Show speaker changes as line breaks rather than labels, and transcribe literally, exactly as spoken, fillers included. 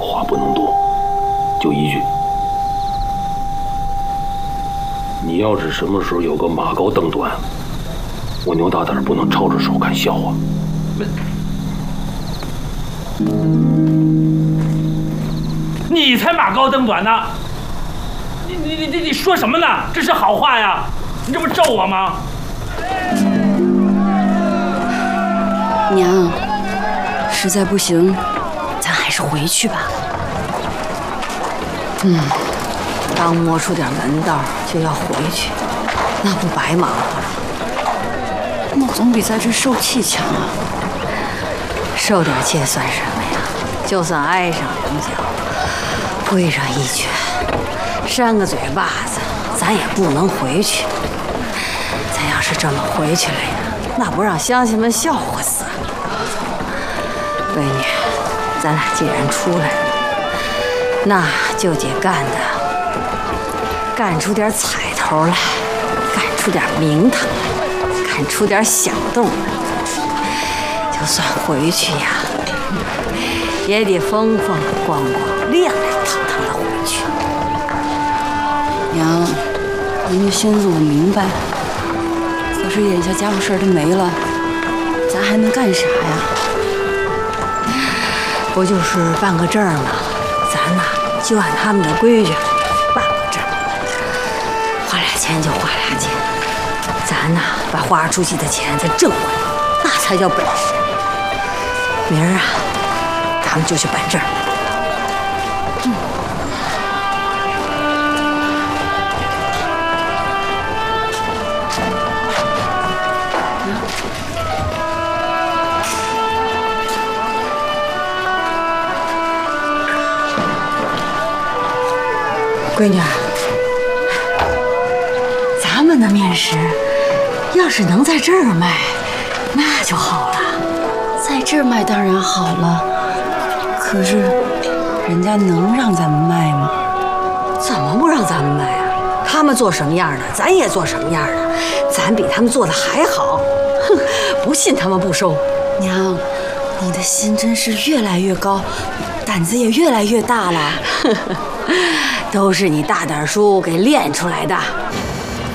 话不能多，就一句。你要是什么时候有个马高凳短，我牛大胆不能抄着手看笑话。
你才马高凳短呢！你你你你你说什么呢？这是好话呀！你这不咒我吗？
娘，实在不行，咱还是回去吧。嗯，刚摸出点门道就要回去，那不白忙活了？那总比在这受气强啊。受点气算什么呀？就算挨上两脚，跪上一拳，扇个嘴巴子，咱也不能回去。咱要是这么回去了呀，那不让乡亲们笑话死。闺女，咱俩既然出来了，那就得干的，干出点彩头来，干出点名堂来，干出点响动来。就算回去呀，也得风风光光、亮亮堂堂的回去。娘，您的心思我明白，可是眼下家务事儿都没了，咱还能干啥呀？不就是办个证吗？咱呐就按他们的规矩办个证，花俩钱就花俩钱，咱呐把花出去的钱再挣回来，那才叫本事。明儿啊，咱们就去办证。嗯。闺女儿，咱们的面食要是能在这儿卖，那就好了。在这儿卖当然好了，可是人家能让咱们卖吗？怎么不让咱们卖啊？他们做什么样的，咱也做什么样的，咱比他们做的还好。哼，不信他们不收。娘，你的心真是越来越高，胆子也越来越大了。都是你大胆叔给练出来的。